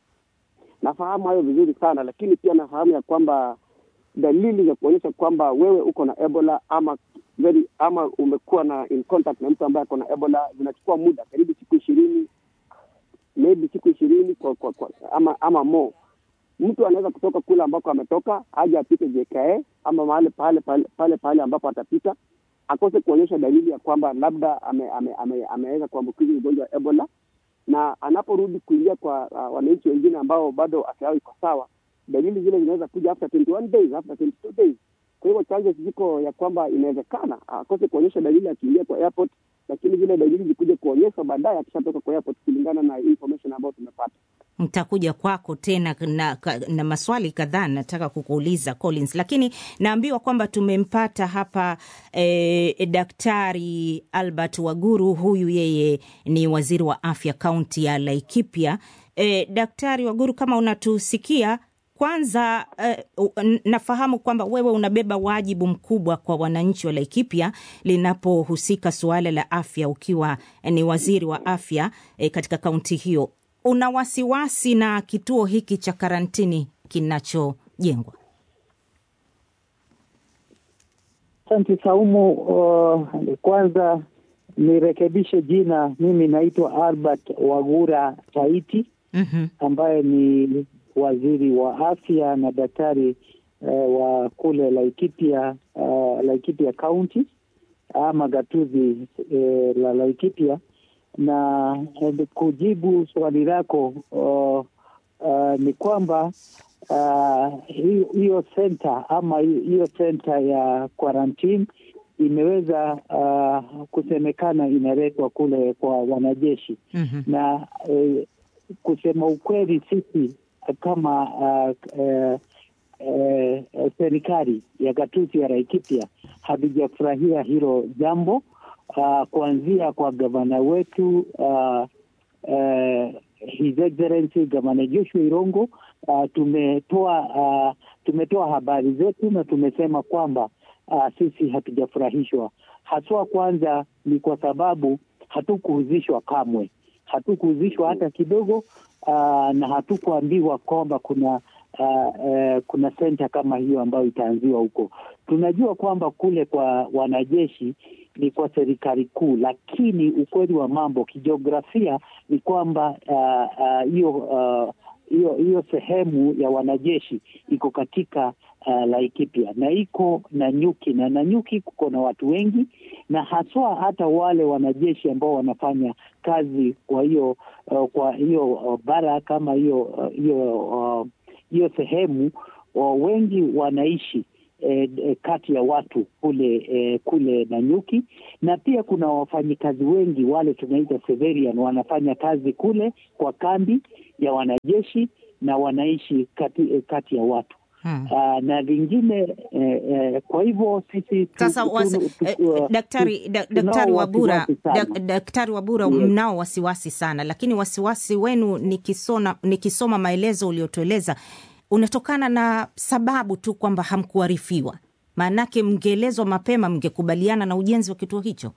Nafahamu hayo vizuri sana, lakini pia nafahamu ya kwamba dalili za kuonyesha kwamba wewe uko na Ebola ama very, ama umekuwa na in contact na mtu ambaye uko na Ebola zinachukua muda karibu siku ishirini, maybe siku ishirini kwa, kwa, kwa, ama ama mo. Mtu anaweza kutoka kule ambako ametoka aje apite J K I A ama mahali pale pale pale pale ambapo atapita akose kuonyesha dalili ya kwamba labda ame, ame, ame, ameweza kuambukizwa ugonjwa wa Ebola, na anaporudi kuingia kwa uh, wananchi wengine ambao bado afya yao iko sawa, dalili zile zinaweza kuja after twenty-one days, after twenty-two days. Kwa hivyo chances ziko ya kwamba inawezekana akose kuonyesha dalili akiingia kwa airport, lakini zile dalili zikuje kuonyesha baadaye akishatoka kwa airport, kulingana na information ambayo tumepata. Mtakuja kwako tena na, na maswali kadhaa nataka kukuuliza Collins, lakini naambiwa kwamba tumempata hapa eh, Daktari Albert Waguru. Huyu yeye ni waziri wa afya kaunti ya Laikipia. Eh, Daktari Waguru, kama unatusikia, kwanza uh, nafahamu kwamba wewe unabeba wajibu mkubwa kwa wananchi wa Laikipia linapohusika suala la afya, ukiwa ni waziri wa afya eh, katika kaunti hiyo. Una wasiwasi na kituo hiki cha karantini kinachojengwa? Asante Saumu. Uh, kwanza nirekebishe jina, mimi naitwa Albert Wagura Taiti, mm-hmm. ambaye ni waziri wa afya na daktari uh, wa kule Laikipia, uh, Laikipia County ama gatuzi uh, la Laikipia. Na uh, kujibu swali lako uh, uh, ni kwamba hiyo uh, center ama hiyo center ya quarantine imeweza uh, kusemekana inaletwa kule kwa wanajeshi, mm-hmm. na uh, kusema ukweli sisi kama uh, uh, uh, serikali ya gatuzi ya Laikipia hatujafurahia hilo jambo. Uh, kuanzia kwa gavana wetu uh, uh, His Excellency Gavana Joshua Irongo, uh, tumetoa uh, tumetoa habari zetu na tumesema kwamba uh, sisi hatujafurahishwa. Haswa kwanza ni kwa sababu hatukuhuzishwa kamwe, hatukuhuzishwa hata kidogo, uh, na hatukuambiwa kwamba kuna uh, uh, kuna senta kama hiyo ambayo itaanziwa huko. Tunajua kwamba kule kwa wanajeshi ni kwa serikali kuu, lakini ukweli wa mambo kijiografia ni kwamba hiyo uh, uh, hiyo hiyo sehemu ya wanajeshi iko katika uh, Laikipia na iko Nanyuki, na Nanyuki kuko na watu wengi, na haswa hata wale wanajeshi ambao wanafanya kazi kwa hiyo uh, kwa hiyo uh, bara kama hiyo hiyo uh, hiyo uh, sehemu uh, wengi wanaishi E, e, kati ya watu kule e, kule Nanyuki, na pia kuna wafanyikazi wengi wale tunaita civilian wanafanya kazi kule kwa kambi ya wanajeshi na wanaishi kati, e, kati ya watu hmm. Aa, na vingine e, e, kwa hivyo sisi tu, sasa wasi, tu, tu, uh, daktari da, daktari Wabura da, daktari Wabura yes. Mnao wasiwasi sana, lakini wasiwasi wenu nikisoma nikisoma maelezo uliotueleza unatokana na sababu tu kwamba hamkuarifiwa. Maanake mngeelezwa mapema mngekubaliana na ujenzi wa kituo hicho.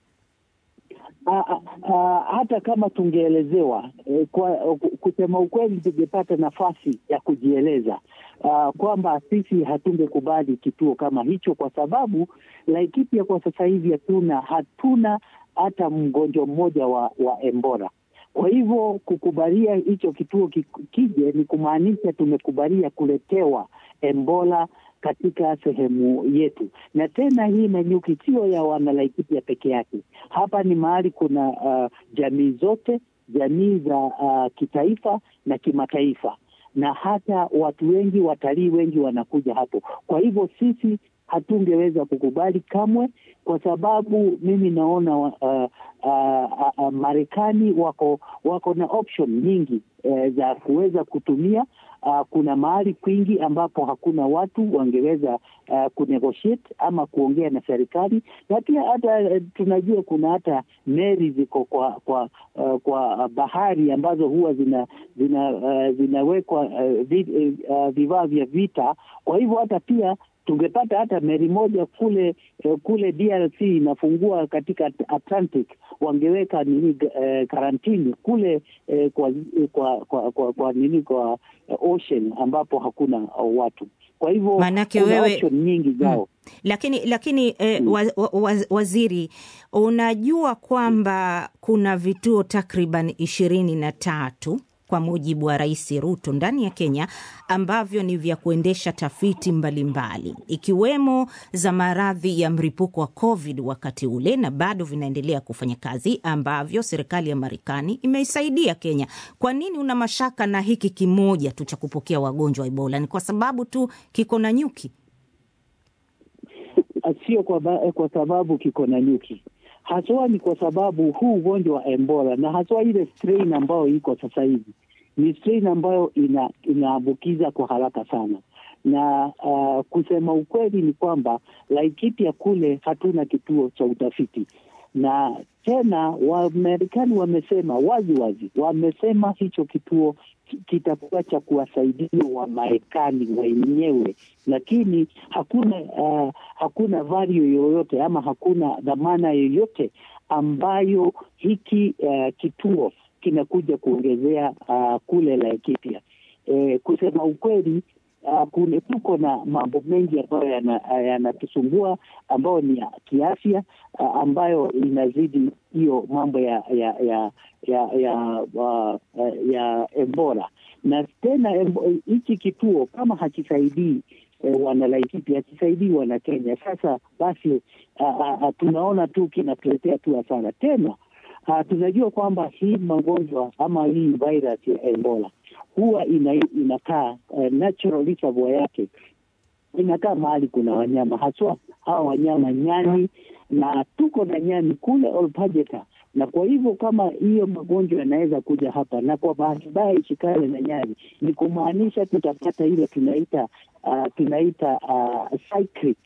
A, a, a, hata kama tungeelezewa e, kwa kusema ukweli tungepata nafasi ya kujieleza uh, kwamba sisi hatungekubali kituo kama hicho, kwa sababu Laikipia kwa sasa hivi hatuna hatuna hata mgonjwa mmoja wa, wa Ebola. Kwa hivyo kukubalia hicho kituo kije ni kumaanisha tumekubalia kuletewa Ebola katika sehemu yetu. Na tena hii Nanyuki sio ya wana Laikipia peke yake. Hapa ni mahali kuna uh, jamii zote, jamii za uh, kitaifa na kimataifa. Na hata watu wengi, watalii wengi wanakuja hapo. Kwa hivyo sisi hatungeweza kukubali kamwe, kwa sababu mimi naona uh, uh, uh, uh, Marekani wako wako na option nyingi uh, za kuweza kutumia. Uh, kuna mahali kwingi ambapo hakuna watu wangeweza uh, kunegotiate ama kuongea na serikali, na pia hata uh, tunajua kuna hata meli ziko kwa kwa uh, kwa bahari ambazo huwa zina zina uh, zinawekwa uh, vi, uh, vifaa vya vita. Kwa hivyo hata pia tungepata hata meli moja kule uh, kule D R C inafungua katika Atlantic, wangeweka nini uh, karantini kule uh, kwa, kwa kwa kwa kwa nini kwa uh, ocean ambapo hakuna uh, watu. Kwa hivyo manake wewe option nyingi zao. Hmm. Lakini lakini eh, hmm. waz, waz, waziri, unajua kwamba kuna vituo takriban ishirini na tatu kwa mujibu wa Rais Ruto ndani ya Kenya ambavyo ni vya kuendesha tafiti mbalimbali mbali, ikiwemo za maradhi ya mripuko wa COVID wakati ule, na bado vinaendelea kufanya kazi, ambavyo serikali ya Marekani imeisaidia Kenya. Kwa nini una mashaka na hiki kimoja tu cha kupokea wagonjwa wa Ebola? Ni kwa sababu tu kiko Nanyuki? Sio kwa, kwa sababu kiko Nanyuki. Haswa ni kwa sababu huu ugonjwa wa Ebola, na haswa ile strain ambayo iko sasa hivi ni strain ambayo ina inaambukiza kwa haraka sana. Na uh, kusema ukweli ni kwamba Laikipia kule hatuna kituo cha utafiti, na tena Wamarekani wamesema wazi wazi, wamesema hicho kituo kitakuwa cha kuwasaidia Wamarekani wenyewe, lakini hakuna uh, hakuna value yoyote ama hakuna dhamana yoyote ambayo hiki uh, kituo kinakuja kuongezea uh, kule Laikipia. E, kusema ukweli uh, tuko na mambo mengi ambayo yanatusumbua yana ambayo ni ya kiafya uh, ambayo inazidi hiyo mambo ya ya ya ya ya, uh, ya Ebola. Na tena hiki kituo kama hakisaidii E, wana Laikipia, hakisaidii wana Kenya, sasa basi uh, uh, tunaona tu kinatuletea tu hasara. Tena uh, tunajua kwamba hii magonjwa ama hii virus ya Ebola huwa ina, inakaa uh, natural reservoir yake inakaa mahali kuna wanyama, haswa hawa wanyama nyani, na tuko na nyani kule Olpajeta. Na kwa hivyo kama hiyo magonjwa yanaweza kuja hapa, na kwa bahati mbaya ishikane na nyani, ni kumaanisha tutapata ile tunaita uh, tunaita uh, cyclic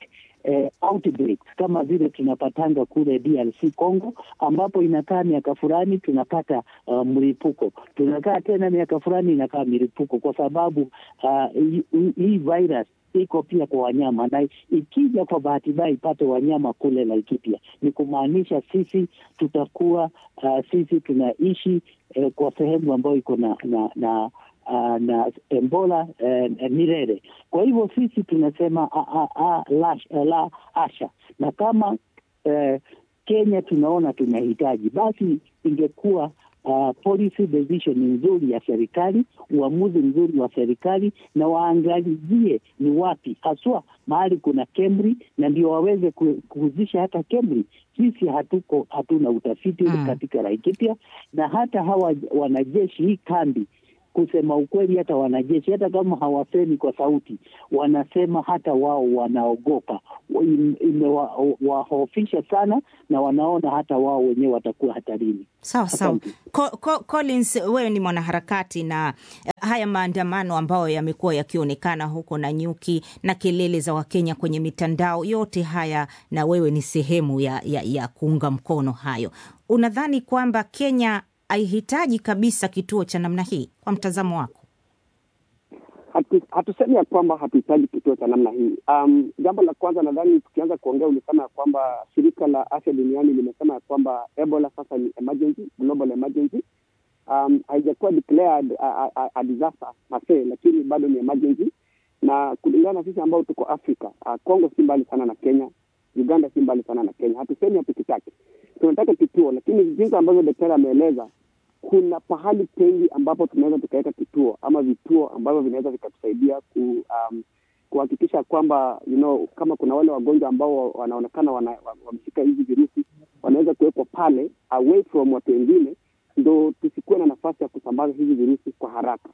eh, outbreaks kama vile tunapatanga kule D R C Congo, ambapo inakaa miaka fulani tunapata uh, mlipuko, tunakaa tena miaka fulani inakaa mlipuko, kwa sababu uh, hii virus iko pia kwa wanyama, na ikija kwa bahati mbaya ipate wanyama kule Laikipia, ni kumaanisha sisi tutakuwa uh, sisi tunaishi uh, kwa sehemu ambayo iko na na na, uh, na Ebola uh, milele. Kwa hivyo sisi tunasema a, a, a, la, la asha, na kama uh, Kenya tunaona tunahitaji, basi ingekuwa Uh, policy decision nzuri ya serikali, uamuzi mzuri wa serikali, na waangalizie ni wapi haswa mahali kuna Kemri, na ndio waweze kuhuzisha hata Kemri. Sisi hatuko hatuna utafiti mm. katika Laikipia, na hata hawa wanajeshi hii kambi, kusema ukweli, hata wanajeshi hata kama hawasemi kwa sauti, wanasema hata wao wanaogopa, imewahofisha sana, na wanaona hata wao wenyewe watakuwa hatarini. Sawa sawa. Collins, wewe ni mwanaharakati, na haya maandamano ambayo yamekuwa yakionekana huko na nyuki na kelele za Wakenya kwenye mitandao, yote haya na wewe ni sehemu ya, ya, ya kuunga mkono hayo, unadhani kwamba Kenya haihitaji kabisa kituo cha namna hii kwa mtazamo wako? Hatu, hatusemi ya kwamba hatuhitaji kituo cha namna hii. Um, jambo la kwanza nadhani tukianza kuongea, ulisema ya kwamba shirika la afya duniani limesema ya kwamba Ebola sasa ni emergency, global emergency. Um, haijakuwa declared a, a, a disaster mase, lakini bado ni emergency. Na kulingana na sisi ambao tuko Afrika, uh, Kongo si mbali sana na Kenya, Uganda si mbali sana na Kenya. Hatusemi hatukitaki, tunataka kituo, lakini jinsi ambavyo daktari ameeleza, kuna pahali pengi ambapo tunaweza tukaweka kituo ama vituo ambavyo vinaweza vikatusaidia ku um, kuhakikisha kwamba you know, kama kuna wale wagonjwa ambao wanaonekana wana, wameshika hizi virusi, wanaweza kuwekwa pale away from watu wengine, ndio tusikuwe na nafasi ya kusambaza hizi virusi kwa haraka.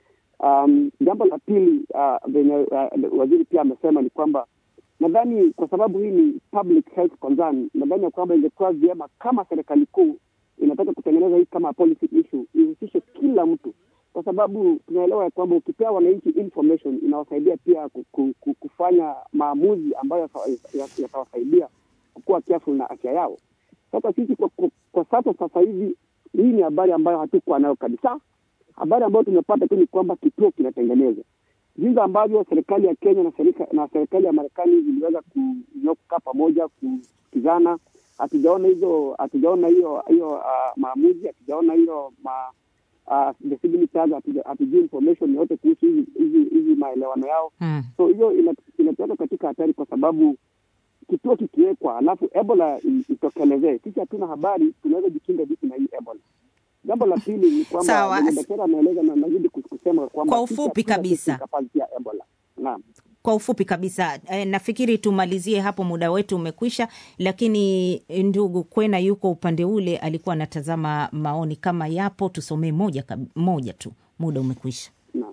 Um, jambo la pili uh, venye uh, waziri pia amesema ni kwamba nadhani kwa sababu hii ni public health concern, nadhani kwamba ingekuwa vyema kama serikali kuu inataka kutengeneza hii kama policy issue, ihusishe kila mtu, kwa sababu tunaelewa ya kwamba ukipea wananchi information inawasaidia pia kufanya maamuzi ambayo yatawasaidia kukuwa careful na afya yao. Sasa sisi kwa, kwa, kwa sasa sasa hivi hii ni habari ambayo hatukuwa nayo kabisa. Habari ambayo tumepata tu ni kwamba kituo kinatengenezwa. Jinsi ambavyo serikali ya Kenya na serikali na serikali ya Marekani ziliweza kukaa pamoja kusikizana, hatujaona hizo hatujaona hiyo hiyo uh, maamuzi, hatujaona hiyo ma uh, visibility, hatujui information yote kuhusu hizi hizi hizi maelewano yao. Hmm. So hiyo inatuweka katika hatari, kwa sababu kituo kikiwekwa alafu Ebola itokelezee, sisi hatuna habari, tunaweza jikinga vipi na hii Ebola. Jambo la pili ni kwamba daktari ameeleza na nazidi kusema kwamba kwa ufupi kabisa ya Ebola. Naam. Kwa ufupi kabisa, e, nafikiri tumalizie hapo, muda wetu umekwisha, lakini ndugu Kwena yuko upande ule, alikuwa anatazama maoni kama yapo, tusomee moja moja tu, muda umekwisha. Naam.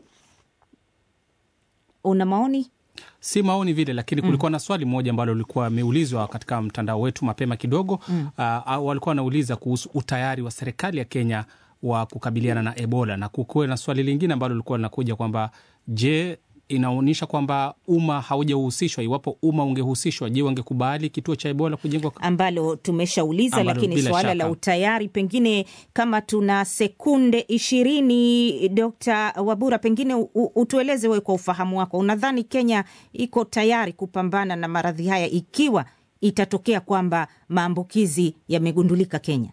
Una maoni? Si maoni vile, lakini kulikuwa mm. na swali moja ambalo lilikuwa ameulizwa katika mtandao wetu mapema kidogo. Mm. Uh, walikuwa wanauliza kuhusu utayari wa serikali ya Kenya wa kukabiliana na Ebola, na kukuwe na swali lingine ambalo lilikuwa linakuja kwamba je, inaonyesha kwamba umma haujahusishwa? Iwapo umma ungehusishwa, je, wangekubali kituo cha Ebola kujengwa? Ambalo tumeshauliza, lakini swala la utayari, pengine kama tuna sekunde ishirini, Dokta Wabura, pengine u, utueleze wewe kwa ufahamu wako, unadhani Kenya iko tayari kupambana na maradhi haya ikiwa itatokea kwamba maambukizi yamegundulika Kenya?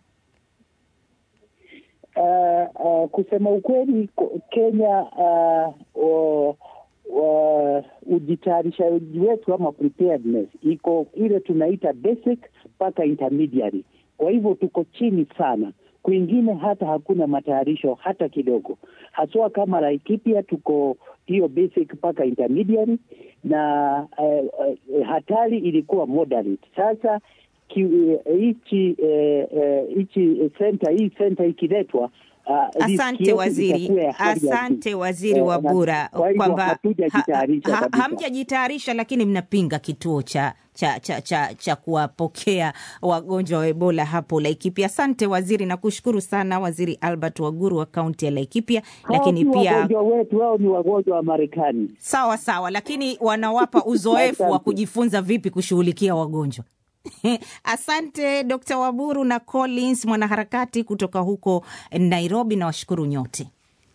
Uh, uh, kusema ukweli, Kenya uh, uh, Uh, ujitayarishaji wetu ama preparedness iko ile tunaita basic mpaka intermediary. Kwa hivyo tuko chini sana, kwingine hata hakuna matayarisho hata kidogo. Haswa kama Laikipia tuko hiyo basic mpaka intermediary, na uh, uh, hatari ilikuwa moderate. Sasa hichi uh, uh, hichi center hii center ikiletwa, Uh, asante waziri, asante waziri uh, Wabura kwamba hatujajitayarisha ha, ha, hamjajitayarisha, lakini mnapinga kituo cha cha cha cha, cha kuwapokea wagonjwa wa Ebola hapo Laikipia. Asante waziri, na kushukuru sana Waziri Albert Waguru wa kaunti ya Laikipia. Lakini pia wagonjwa wetu wao ni wagonjwa wa Marekani. Sawa sawa, lakini wanawapa uzoefu wa kujifunza vipi kushughulikia wagonjwa. Asante Doctor Waburu na Collins mwanaharakati kutoka huko Nairobi, na washukuru nyote.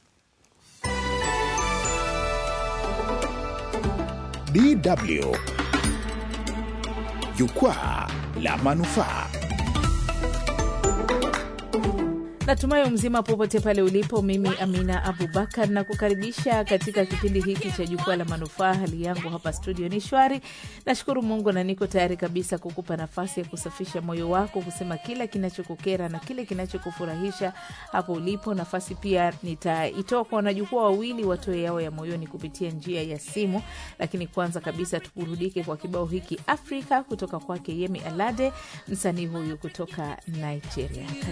D W Jukwaa la Manufaa. Natumai mzima popote pale ulipo. Mimi Amina Abubakar na kukaribisha katika kipindi hiki cha Jukwaa la Manufaa. Hali yangu hapa studio ni shwari. Nashukuru Mungu na niko tayari kabisa kukupa nafasi ya kusafisha moyo wako, kusema kila kinachokukera na kile kinachokufurahisha hapo ulipo. Nafasi pia nitaitoa kwa wanajukwaa wawili watoe yao ya moyoni kupitia njia ya simu. Lakini kwanza kabisa tuburudike kwa kibao hiki Afrika kutoka kwake Yemi Alade, msanii huyu kutoka Nigeria.